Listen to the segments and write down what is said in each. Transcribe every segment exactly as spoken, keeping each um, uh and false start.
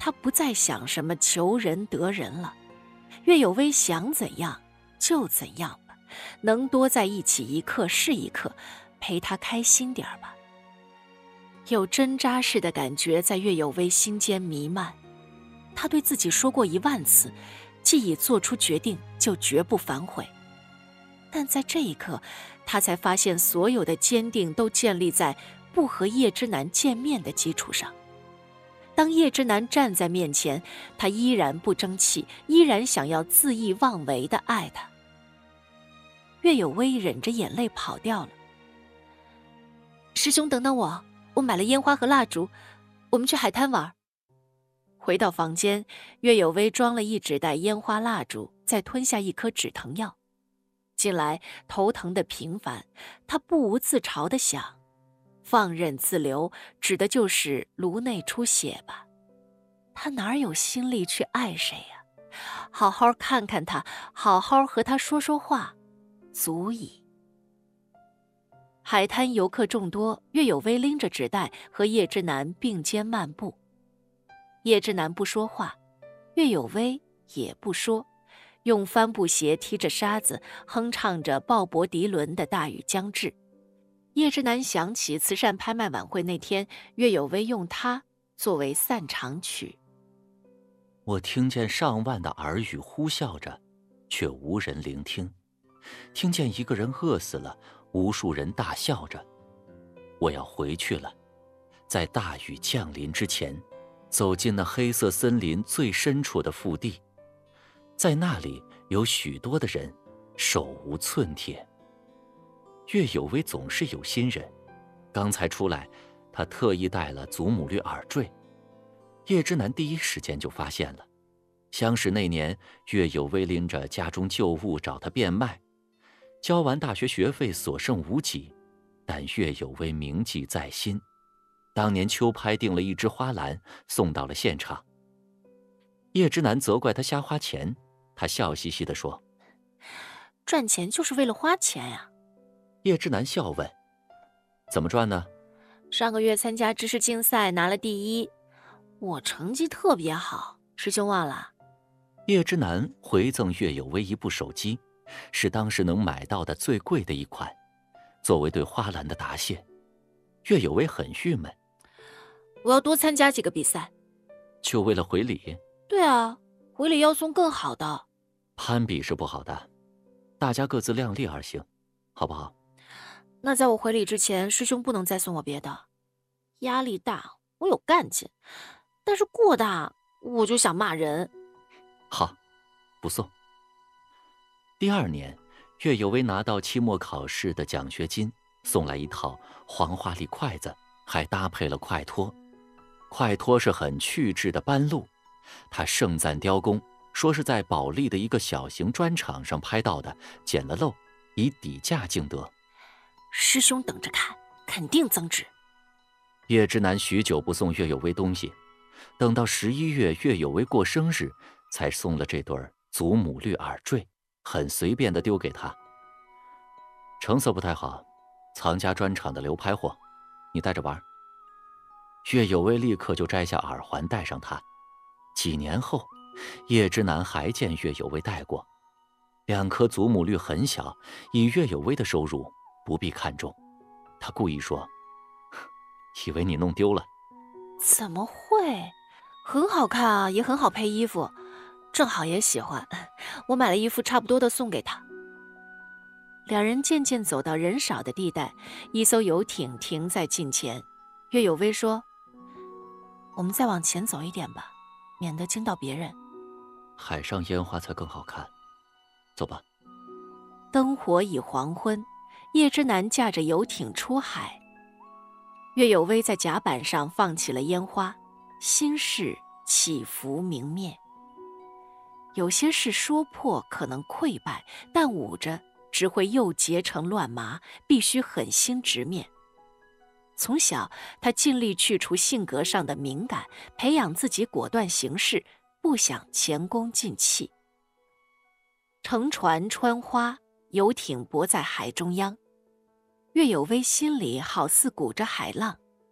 他不再想什么求人得人了。岳有微想怎样就怎样吧，能多在一起一刻是一刻，陪他开心点儿吧。有针扎似的感觉在岳有微心间弥漫，他对自己说过一万次，既已做出决定，就绝不反悔。但在这一刻，他才发现所有的坚定都建立在不和叶之南见面的基础上。当叶之南站在面前，他依然不争气，依然想要恣意妄为地爱他。岳有微忍着眼泪跑掉了。师兄等等我，我买了烟花和蜡烛，我们去海滩玩。回到房间，岳有微装了一纸袋烟花蜡烛，再吞下一颗止疼药。近来头疼的频繁，他不无自嘲地想，放任自流指的就是颅内出血吧。他哪有心力去爱谁呀？好好看看他，好好和他说说话，足矣。海滩游客众多，岳有微拎着纸袋和叶之南并肩漫步。叶之南不说话，岳有微也不说，用帆布鞋踢着沙子，哼唱着鲍勃迪伦的大雨将至。叶之南想起慈善拍卖晚会那天，岳有微用它作为散场曲。 我听见上万的耳语呼啸着，却无人聆听。听见一个人饿死了，无数人大笑着。我要回去了，在大雨降临之前，走进那黑色森林最深处的腹地。在那里有许多的人，手无寸铁。岳有微总是有心人，刚才出来，他特意带了祖母绿耳坠。叶之南第一时间就发现了。相识那年，岳有微拎着家中旧物找他变卖，交完大学学费所剩无几，但岳有微铭记在心。当年秋拍定了一只花篮，送到了现场。叶之南责怪他瞎花钱，他笑嘻嘻地说： 赚钱就是为了花钱呀。 叶之南笑问：怎么赚呢？ 上个月参加知识竞赛拿了第一，我成绩特别好，师兄忘了？ 叶之南回赠岳有微一部手机，是当时能买到的最贵的一款，作为对花篮的答谢。岳有微很郁闷， 我要多参加几个比赛。 就为了回礼？ 对啊，回礼要送更好的。 攀比是不好的，大家各自量力而行，好不好？ 那在我回礼之前，师兄不能再送我别的。压力大，我有干劲，但是过大，我就想骂人。 好，不送。第二年，岳有微拿到期末考试的奖学金，送来一套黄花梨筷子，还搭配了快拖。快拖是很趣致的扳路，他盛赞雕工，说是在保利的一个小型砖厂上拍到的，捡了漏，以底价竞得。 师兄等着看，肯定增值。 叶之南许久不送岳有微东西，等到十一月岳有微过生日，才送了这对祖母绿耳坠，很随便地丢给他。成色不太好，藏家专厂的流拍货，你带着玩。岳有微立刻就摘下耳环戴上它。几年后，叶之南还见岳有微戴过。两颗祖母绿很小，以岳有微的收入不必看重。他故意说：以为你弄丢了。 怎么会？很好看啊，也很好配衣服，正好也喜欢，我买了一副差不多的送给他。两人渐渐走到人少的地带，一艘游艇停在近前。岳有微说：我们再往前走一点吧，免得惊到别人。 海上烟花才更好看，走吧。 灯火已黄昏，叶之南驾着游艇出海。岳有微在甲板上放起了烟花，心事起伏明灭。有些事说破可能溃败，但捂着只会又结成乱麻，必须狠心直面。从小，他尽力去除性格上的敏感，培养自己果断行事，不想前功尽弃。乘船穿花，游艇泊在海中央。岳有微心里好似鼓着海浪，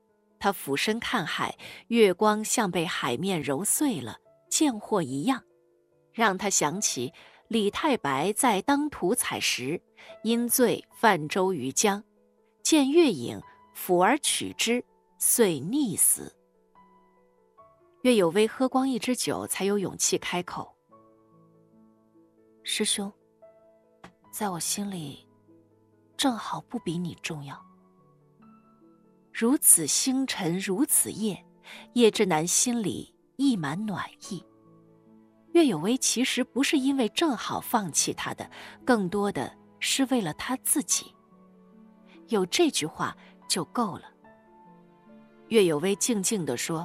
他俯身看海，月光像被海面揉碎了，贱货一样，让他想起李太白在当涂采时，因醉泛舟于江，见月影，抚而取之，遂溺死。岳有微喝光一支酒，才有勇气开口：师兄，在我心里，正好不比你重要。如此星辰，如此夜，叶之南心里溢满暖意。岳有微其实不是因为正好放弃他的，更多的是为了他自己。有这句话就够了。岳有微静静地说：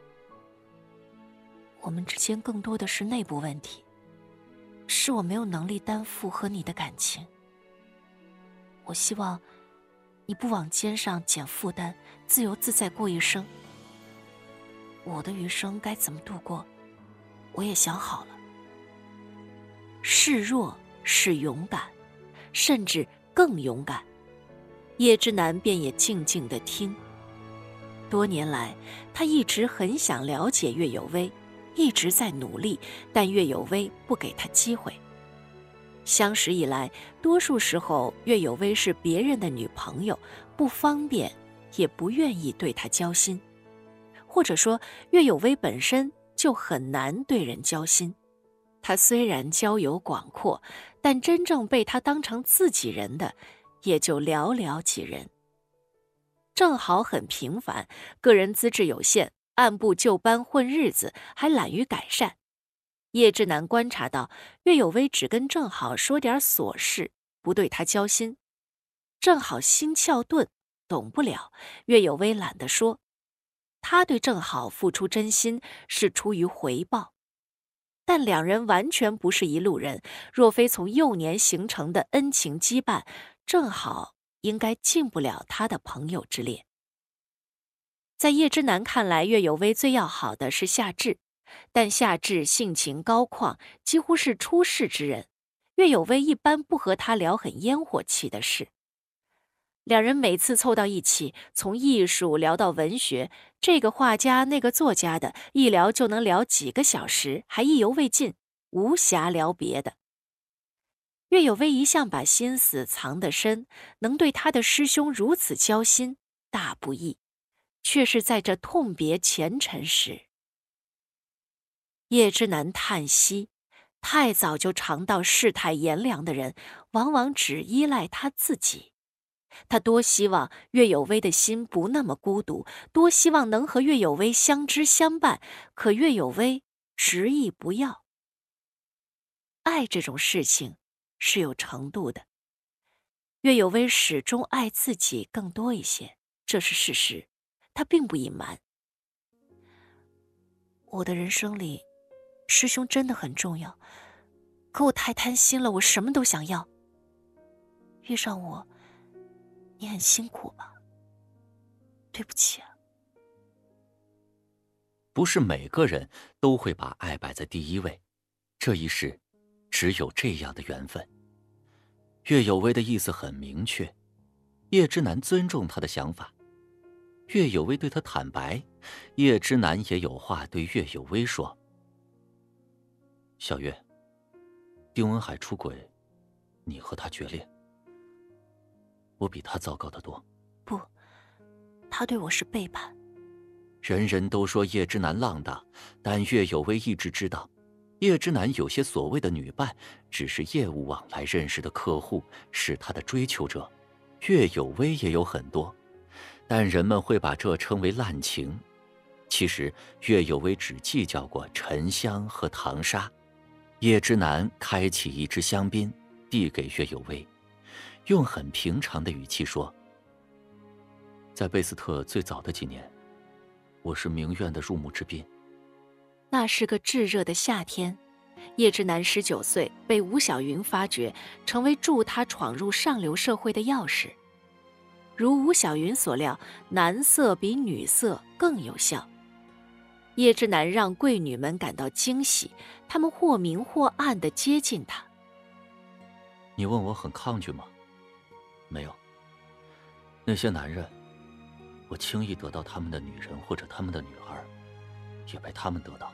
我们之间更多的是内部问题，是我没有能力担负和你的感情。我希望你不往肩上减负担，自由自在过一生。我的余生该怎么度过，我也想好了。示弱是勇敢，甚至更勇敢。叶之南便也静静地听。多年来，他一直很想了解岳有微，一直在努力，但岳有微不给他机会。相识以来，多数时候岳有微是别人的女朋友，不方便也不愿意对他交心，或者说岳有微本身就很难对人交心。他虽然交友广阔，但真正被他当成自己人的也就寥寥几人。正好很平凡，个人资质有限，按部就班混日子，还懒于改善。叶之南观察到，岳有微只跟正好说点琐事，不对他交心。正好心窍钝，懂不了，岳有微懒得说。他对正好付出真心是出于回报，但两人完全不是一路人，若非从幼年形成的恩情羁绊，正好应该进不了他的朋友之列。在叶之南看来，岳有微最要好的是夏至，但夏至性情高旷，几乎是出世之人，岳有微一般不和他聊很烟火气的事。两人每次凑到一起，从艺术聊到文学，这个画家那个作家的，一聊就能聊几个小时，还意犹未尽，无暇聊别的。岳有微一向把心思藏得深，能对他的师兄如此交心，大不易，却是在这痛别前尘时。叶之南叹息，太早就尝到世态炎凉的人，往往只依赖他自己。他多希望岳有微的心不那么孤独，多希望能和岳有微相知相伴，可岳有微执意不要。爱这种事情是有程度的，岳有微始终爱自己更多一些，这是事实，他并不隐瞒。我的人生里，师兄真的很重要，可我太贪心了，我什么都想要。遇上我，你很辛苦吧？对不起啊。 不是每个人都会把爱摆在第一位，这一世只有这样的缘分。岳有微的意思很明确，叶之南尊重他的想法。岳有微对他坦白，叶之南也有话对岳有微说。小月，丁文海出轨，你和他决裂，我比他糟糕得多。 不，他对我是背叛。 人人都说叶之南浪荡，但岳有微一直知道，叶之南有些所谓的女伴，只是业务往来认识的客户，是他的追求者。岳有微也有很多，但人们会把这称为滥情。其实岳有微只计较过沉香和唐沙。叶之南开启一支香槟，递给岳有微，用很平常的语气说：在贝斯特最早的几年，我是名院的入幕之宾。 那是个炙热的夏天，叶之南十九岁，被吴小云发掘，成为助他闯入上流社会的钥匙。如吴小云所料，男色比女色更有效。叶之南让贵女们感到惊喜，她们或明或暗地接近他。 你问我很抗拒吗？没有。那些男人我轻易得到他们的女人或者他们的女儿，也被他们得到。